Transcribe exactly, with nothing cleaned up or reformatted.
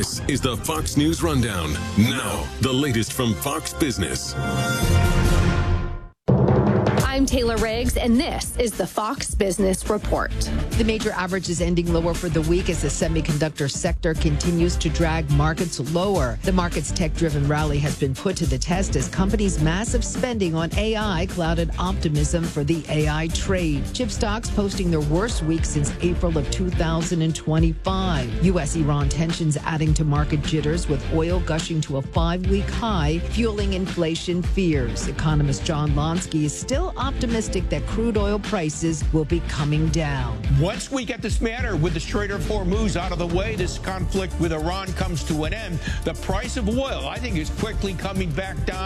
This is the Fox News Rundown. Now, the latest from Fox Business. I'm Taylor Riggs, and this is the Fox Business Report. The major average is ending lower for the week as the semiconductor sector continues to drag markets lower. The market's tech-driven rally has been put to the test as companies' massive spending on A I clouded optimism for the A I trade. Chip stocks posting their worst week since April of two thousand twenty-five. U S Iran tensions adding to market jitters with oil gushing to a five-week high, fueling inflation fears. Economist John Lonsky is still optimistic that crude oil prices will be coming down. Once we get this matter with the Strait of Hormuz out of the way, this conflict with Iran comes to an end, the price of oil, I think, is quickly coming back down.